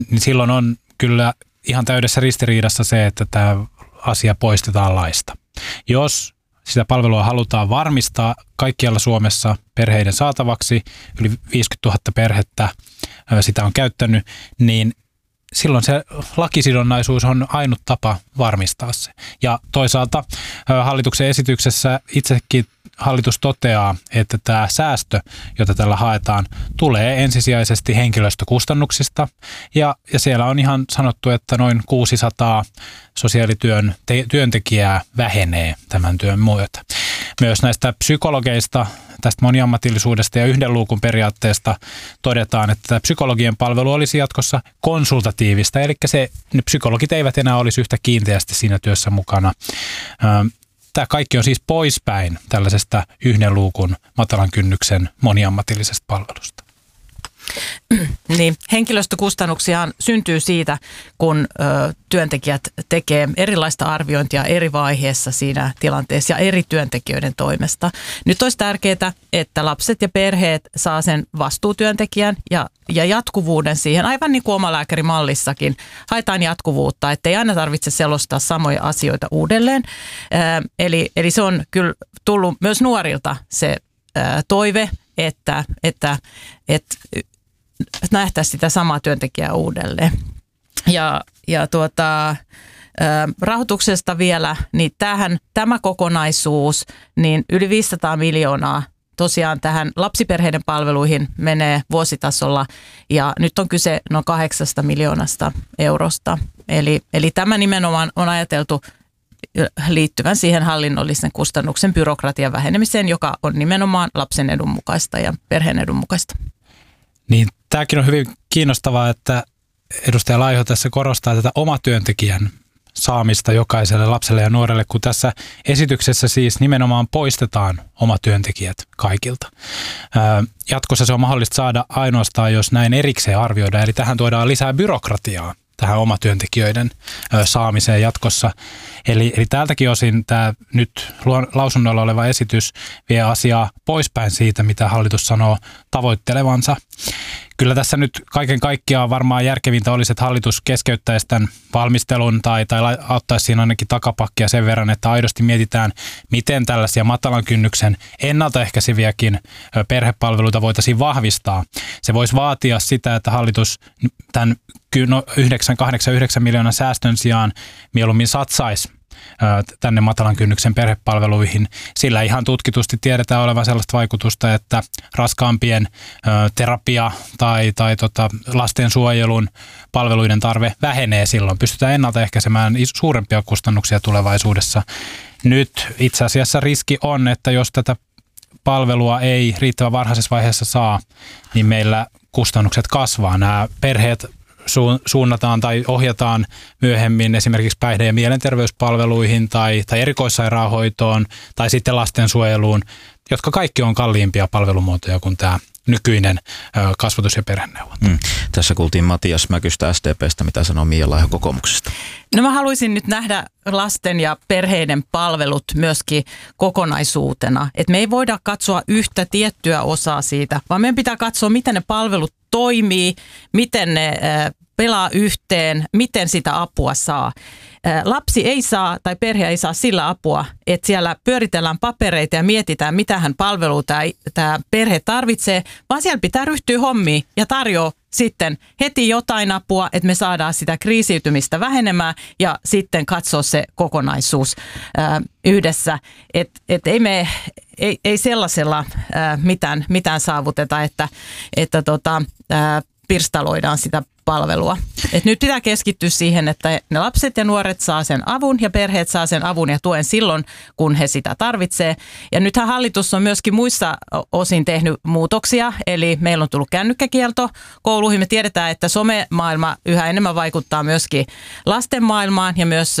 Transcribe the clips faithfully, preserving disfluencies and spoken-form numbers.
niin silloin on kyllä ihan täydessä ristiriidassa se, että tämä asia poistetaan laista. Jos sitä palvelua halutaan varmistaa kaikkialla Suomessa perheiden saatavaksi, yli viisikymmentätuhatta perhettä sitä on käyttänyt, niin silloin se lakisidonnaisuus on ainut tapa varmistaa se. Ja toisaalta hallituksen esityksessä itsekin hallitus toteaa, että tämä säästö, jota tällä haetaan, tulee ensisijaisesti henkilöstökustannuksista. Ja, ja siellä on ihan sanottu, että noin kuusisataa sosiaalityön te- työntekijää vähenee tämän työn myötä. Myös näistä psykologeista, tästä moniammatillisuudesta ja yhden luukun periaatteesta todetaan, että tämä psykologien palvelu olisi jatkossa konsultatiivista, eli se, ne psykologit eivät enää olisi yhtä kiinteästi siinä työssä mukana. Tämä kaikki on siis poispäin tällaisesta yhden luukun matalan kynnyksen moniammatillisesta palvelusta. Niin, henkilöstökustannuksia syntyy siitä, kun ö, työntekijät tekee erilaista arviointia eri vaiheessa siinä tilanteessa ja eri työntekijöiden toimesta. Nyt olisi tärkeää, että lapset ja perheet saa sen vastuutyöntekijän ja, ja jatkuvuuden siihen, aivan niin kuin omalääkärimallissakin. Haetaan jatkuvuutta, ettei aina tarvitse selostaa samoja asioita uudelleen. Ö, eli, eli se on kyllä tullut myös nuorilta se ö, toive, että, että, että nähtäisiin sitä samaa työntekijää uudelleen. Ja, ja tuota, rahoituksesta vielä, niin tähän, tämä kokonaisuus, niin yli viisisataa miljoonaa tosiaan tähän lapsiperheiden palveluihin menee vuositasolla ja nyt on kyse noin kahdeksasta miljoonasta eurosta. Eli, eli tämä nimenomaan on ajateltu liittyvän siihen hallinnollisen kustannuksen byrokratian vähenemiseen, joka on nimenomaan lapsen edun mukaista ja perheen edun mukaista. Niin, tämäkin on hyvin kiinnostavaa, että edustaja Laiho tässä korostaa tätä omatyöntekijän saamista jokaiselle lapselle ja nuorelle, kun tässä esityksessä siis nimenomaan poistetaan omatyöntekijät kaikilta. Jatkossa se on mahdollista saada ainoastaan, jos näin erikseen arvioidaan, eli tähän tuodaan lisää byrokratiaa tähän omatyöntekijöiden saamiseen jatkossa. Eli, eli tältäkin osin tämä nyt lausunnolla oleva esitys vie asiaa poispäin siitä, mitä hallitus sanoo tavoittelevansa. Kyllä tässä nyt kaiken kaikkiaan varmaan järkevintä olisi, että hallitus keskeyttäisi tämän valmistelun tai, tai auttaisi siinä ainakin takapakkia sen verran, että aidosti mietitään, miten tällaisia matalan kynnyksen ennaltaehkäiseviäkin perhepalveluita voitaisiin vahvistaa. Se voisi vaatia sitä, että hallitus tämän yhdeksän, kahdeksan, yhdeksän miljoonan säästön sijaan mieluummin satsaisi tänne matalan kynnyksen perhepalveluihin. Sillä ihan tutkitusti tiedetään olevan sellaista vaikutusta, että raskaampien terapia tai, tai tota, lastensuojelun palveluiden tarve vähenee silloin. Pystytään ennaltaehkäisemään suurempia kustannuksia tulevaisuudessa. Nyt itse asiassa riski on, että jos tätä palvelua ei riittävän varhaisessa vaiheessa saa, niin meillä kustannukset kasvaa. Nämä perheet suunnataan tai ohjataan myöhemmin esimerkiksi päihde- ja mielenterveyspalveluihin tai, tai erikoissairaanhoitoon tai sitten lastensuojeluun, jotka kaikki on kalliimpia palvelumuotoja kuin tämä nykyinen kasvatus- ja perheneuvonta. Mm. Tässä kuultiin Matias Mäkystä S D P:stä, mitä sanoo Mia Laiho kokoomuksesta. No mä haluaisin nyt nähdä lasten ja perheiden palvelut myöskin kokonaisuutena. Et me ei voida katsoa yhtä tiettyä osaa siitä, vaan meidän pitää katsoa, miten ne palvelut toimii, miten ne pelaa yhteen, miten sitä apua saa. Lapsi ei saa tai perhe ei saa sillä apua, että siellä pyöritellään papereita ja mietitään, mitä hän palvelua tämä perhe tarvitsee, vaan siellä pitää ryhtyä hommiin ja tarjoa sitten heti jotain apua, että me saadaan sitä kriisiytymistä vähenemään ja sitten katsoa se kokonaisuus ää, yhdessä. Että et ei, me, ei, ei sellaisella ää, mitään, mitään saavuteta, että, että tota, ää, pirstaloidaan sitä palvelua. Et nyt pitää keskittyä siihen, että ne lapset ja nuoret saa sen avun ja perheet saa sen avun ja tuen silloin, kun he sitä tarvitsee. Ja nythän hallitus on myöskin muissa osin tehnyt muutoksia, eli meillä on tullut kännykkäkielto kouluihin. Me tiedetään, että somemaailma yhä enemmän vaikuttaa myöskin lasten maailmaan ja myös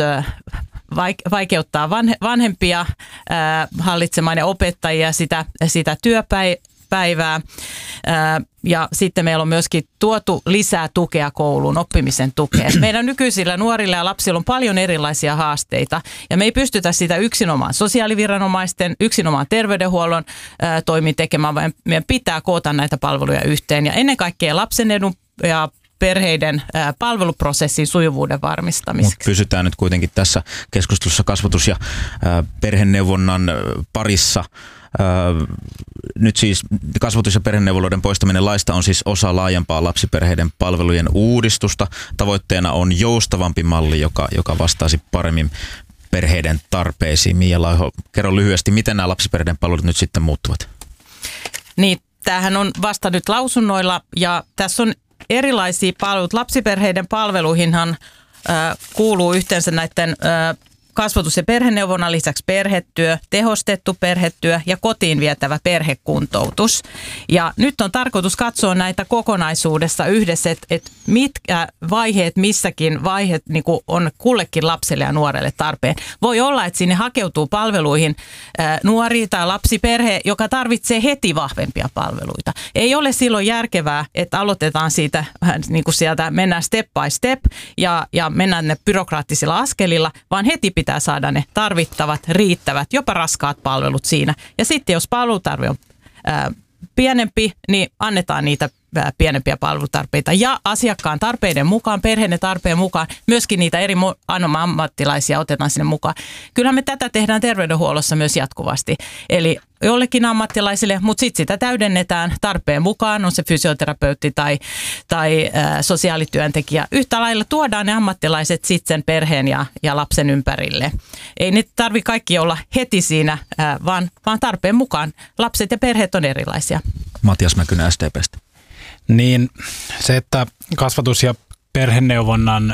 vaikeuttaa vanhempia hallitsemaan ja opettajia sitä, sitä työpäivää. päivää. Ja sitten meillä on myöskin tuotu lisää tukea kouluun, oppimisen tukea. Meidän nykyisillä nuorilla ja lapsilla on paljon erilaisia haasteita ja me ei pystytä sitä yksinomaan sosiaaliviranomaisten, yksinomaan terveydenhuollon toimin tekemään, vaan meidän pitää koota näitä palveluja yhteen ja ennen kaikkea lapsen edun ja perheiden ää, palveluprosessin sujuvuuden varmistamiseksi. Mut pysytään nyt kuitenkin tässä keskustelussa kasvatus- ja ää, perheneuvonnan parissa. Ää, nyt siis kasvatus- ja perheneuvoloiden poistaminen laista on siis osa laajempaa lapsiperheiden palvelujen uudistusta. Tavoitteena on joustavampi malli, joka, joka vastaisi paremmin perheiden tarpeisiin. Mia Laiho, kerro lyhyesti, miten nämä lapsiperheiden palvelut nyt sitten muuttuvat? Niin, tämähän on vasta nyt lausunnoilla ja tässä on erilaisia palveluita. Lapsiperheiden palveluihinhan äh, kuuluu yhteensä näiden äh, kasvatus- ja perheneuvonnan lisäksi perhetyö, tehostettu perhetyö ja kotiin vietävä perhekuntoutus. Ja nyt on tarkoitus katsoa näitä kokonaisuudessa yhdessä, että et mitkä vaiheet, missäkin vaiheet niin kuin on kullekin lapselle ja nuorelle tarpeen. Voi olla, että sinne hakeutuu palveluihin ää, nuori tai lapsiperhe, joka tarvitsee heti vahvempia palveluita. Ei ole silloin järkevää, että aloitetaan siitä, niin kuin sieltä mennään step by step ja, ja mennään ne byrokraattisilla askelilla, vaan heti pitää saada ne tarvittavat, riittävät, jopa raskaat palvelut siinä. Ja sitten jos palvelutarve on ää, pienempi, niin annetaan niitä ää, pienempiä palvelutarpeita. Ja asiakkaan tarpeiden mukaan, perheen tarpeen mukaan, myöskin niitä eri ammattilaisia otetaan sinne mukaan. Kyllähän me tätä tehdään terveydenhuollossa myös jatkuvasti. Eli jollekin ammattilaisille, mutta sitten sitä täydennetään tarpeen mukaan, on se fysioterapeutti tai, tai ä, sosiaalityöntekijä. Yhtä lailla tuodaan ne ammattilaiset sitten sen perheen ja, ja lapsen ympärille. Ei nyt tarvitse kaikki olla heti siinä, ä, vaan, vaan tarpeen mukaan. Lapset ja perheet on erilaisia. Matias Mäkynen S D P:stä. Niin se, että kasvatus- ja perheneuvonnan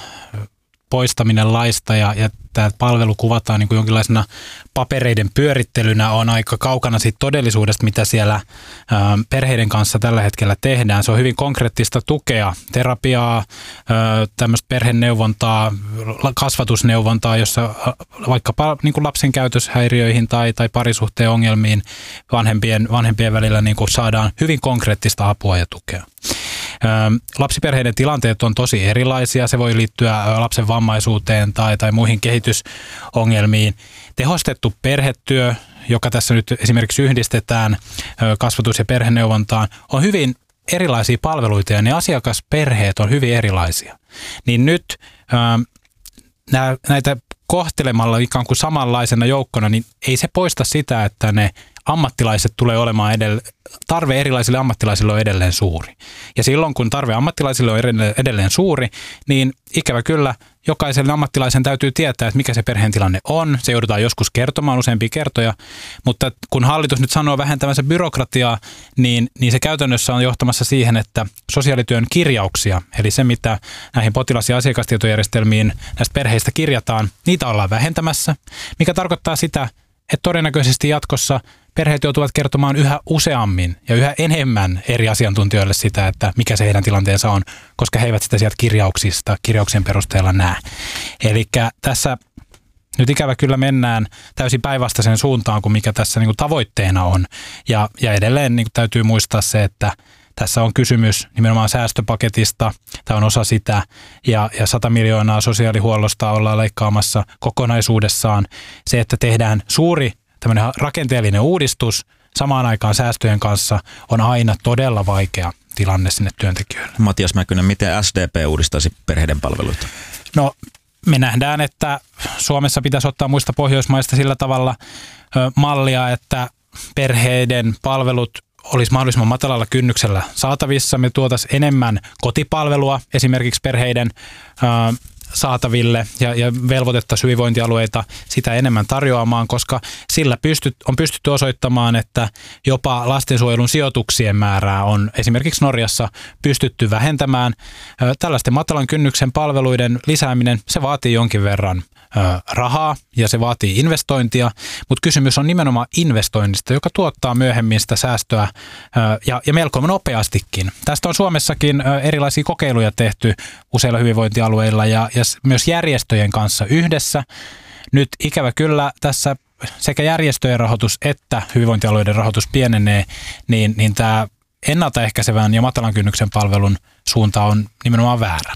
poistaminen laista ja, ja tämä palvelu kuvataan niin kuin jonkinlaisena papereiden pyörittelynä on aika kaukana siitä todellisuudesta, mitä siellä ä, perheiden kanssa tällä hetkellä tehdään. Se on hyvin konkreettista tukea, terapiaa, ä, tämmöistä perheneuvontaa, kasvatusneuvontaa, jossa vaikkapa niin kuin lapsen käytöshäiriöihin tai, tai parisuhteen ongelmiin vanhempien, vanhempien välillä niin kuin saadaan hyvin konkreettista apua ja tukea. Lapsiperheiden tilanteet on tosi erilaisia. Se voi liittyä lapsen vammaisuuteen tai, tai muihin kehitysongelmiin. Tehostettu perhetyö, joka tässä nyt esimerkiksi yhdistetään kasvatus- ja perheneuvontaan, on hyvin erilaisia palveluita ja ne asiakasperheet on hyvin erilaisia. Niin nyt näitä kohtelemalla ikään kuin samanlaisena joukkona, niin ei se poista sitä, että ne ammattilaiset tulee olemaan edelleen, tarve erilaisille ammattilaisille on edelleen suuri. Ja silloin, kun tarve ammattilaisille on edelleen suuri, niin ikävä kyllä jokaisen ammattilaisen täytyy tietää, että mikä se perheen tilanne on. Se joudutaan joskus kertomaan useampia kertoja, mutta kun hallitus nyt sanoo vähentävänsä byrokratiaa, niin, niin se käytännössä on johtamassa siihen, että sosiaalityön kirjauksia, eli se mitä näihin potilas- ja asiakastietojärjestelmiin näistä perheistä kirjataan, niitä ollaan vähentämässä, mikä tarkoittaa sitä, että todennäköisesti jatkossa perheet joutuvat kertomaan yhä useammin ja yhä enemmän eri asiantuntijoille sitä, että mikä se heidän tilanteensa on, koska he eivät sitä sieltä kirjauksista, kirjauksien perusteella näe. Eli tässä nyt ikävä kyllä mennään täysin päinvastaiseen suuntaan kuin mikä tässä niin kuin tavoitteena on. Ja, ja edelleen niin kuin täytyy muistaa se, että tässä on kysymys nimenomaan säästöpaketista, tämä on osa sitä, ja, ja sata miljoonaa sosiaalihuollosta ollaan leikkaamassa kokonaisuudessaan. Se, että tehdään suuri tämmöinen rakenteellinen uudistus samaan aikaan säästöjen kanssa, on aina todella vaikea tilanne sinne työntekijöille. Matias Mäkynen, miten S D P uudistaisi perheiden palveluita? No, me nähdään, että Suomessa pitäisi ottaa muista Pohjoismaista sillä tavalla ö, mallia, että perheiden palvelut olisi mahdollisimman matalalla kynnyksellä saatavissa. Me tuotaisiin enemmän kotipalvelua esimerkiksi perheiden ö, saataville ja, ja velvoitettaisiin hyvinvointialueita sitä enemmän tarjoamaan, koska sillä pystyt, on pystytty osoittamaan, että jopa lastensuojelun sijoituksien määrää on esimerkiksi Norjassa pystytty vähentämään. Tällaisten matalan kynnyksen palveluiden lisääminen, se vaatii jonkin verran rahaa ja se vaatii investointia, mutta kysymys on nimenomaan investoinnista, joka tuottaa myöhemmin sitä säästöä ja, ja melko nopeastikin. Tästä on Suomessakin erilaisia kokeiluja tehty useilla hyvinvointialueilla ja, ja myös järjestöjen kanssa yhdessä. Nyt ikävä kyllä tässä sekä järjestöjen rahoitus että hyvinvointialueiden rahoitus pienenee, niin, niin tämä ennaltaehkäisevän ja matalan kynnyksen palvelun suunta on nimenomaan väärä.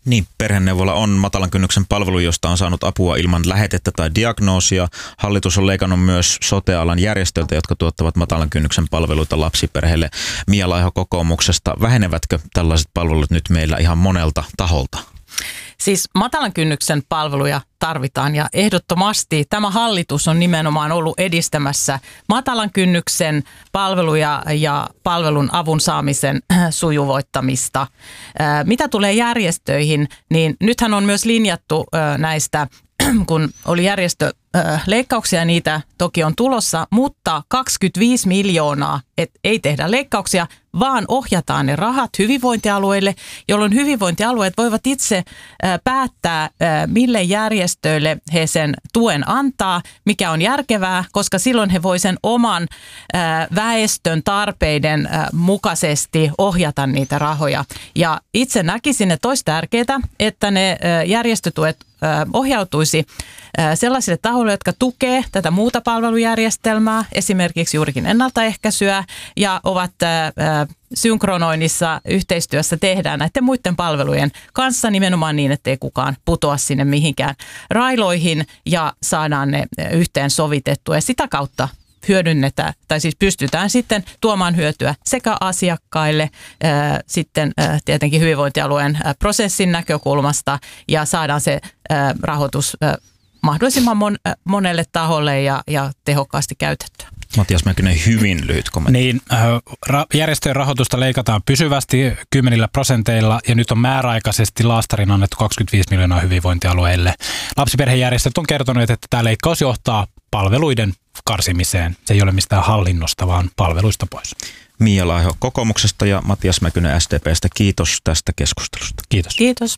Niin, perheneuvola on matalan kynnyksen palvelu, josta on saanut apua ilman lähetettä tai diagnoosia. Hallitus on leikannut myös sote-alan järjestöiltä, jotka tuottavat matalan kynnyksen palveluita lapsiperheille. Mia Laiho kokoomuksesta, vähenevätkö tällaiset palvelut nyt meillä ihan monelta taholta? Siis matalan kynnyksen palveluja tarvitaan ja ehdottomasti tämä hallitus on nimenomaan ollut edistämässä matalan kynnyksen palveluja ja palvelun avun saamisen sujuvoittamista. Mitä tulee järjestöihin, niin nythän on myös linjattu näistä, kun oli järjestöleikkauksia, niitä toki on tulossa, mutta kaksikymmentäviisi miljoonaa, että ei tehdä leikkauksia, vaan ohjataan ne rahat hyvinvointialueille, jolloin hyvinvointialueet voivat itse päättää, mille järjestöille he sen tuen antaa, mikä on järkevää, koska silloin he voi sen oman väestön tarpeiden mukaisesti ohjata niitä rahoja. Ja itse näkisin, että olisi tärkeää, että ne järjestötuet ohjautuisi sellaisille tahoille, jotka tukee tätä muuta palvelujärjestelmää, esimerkiksi juurikin ennaltaehkäisyä, ja ovat synkronoinnissa yhteistyössä tehdään näiden muiden palvelujen kanssa nimenomaan niin, ettei kukaan putoa sinne mihinkään railoihin ja saadaan ne yhteen sovitettua ja sitä kautta hyödynnetään, tai siis pystytään sitten tuomaan hyötyä sekä asiakkaille, ää, sitten ää, tietenkin hyvinvointialueen ää, prosessin näkökulmasta ja saadaan se ää, rahoitus ää, mahdollisimman mon, ää, monelle taholle ja, ja tehokkaasti käytettyä. Matias Mäkynen, hyvin lyhyt kommentti. Niin, ra- järjestöjen rahoitusta leikataan pysyvästi kymmenillä prosenteilla ja nyt on määräaikaisesti laastarin annettu kaksikymmentäviisi miljoonaa hyvinvointialueille. Lapsiperhejärjestöt on kertonut, että tämä leikkaus johtaa palveluiden karsimiseen. Se ei ole mistään hallinnosta, vaan palveluista pois. Mia Laiho kokoomuksesta ja Matias Mäkynen S D P:stä. Kiitos tästä keskustelusta. Kiitos. Kiitos.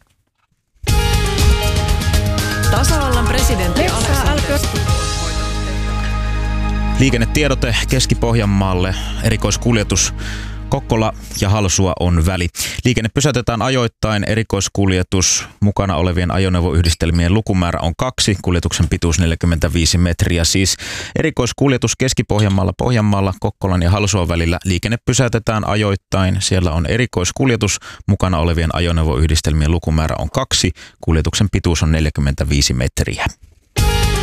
Tasavallan presidentti Alexander. Liikennetiedote Keski-Pohjanmaalle, erikoiskuljetus Kokkola ja Halsua on väli. Liikenne pysäytetään ajoittain, erikoiskuljetus mukana olevien ajoneuvoyhdistelmien lukumäärä on kaksi, kuljetuksen pituus neljäkymmentäviisi metriä. Siis erikoiskuljetus Keski-Pohjanmaalla, Pohjanmaalla, Kokkolan ja Halsuan välillä. Liikenne pysäytetään ajoittain, siellä on erikoiskuljetus mukana olevien ajoneuvoyhdistelmien lukumäärä on kaksi, kuljetuksen pituus on neljäkymmentäviisi metriä.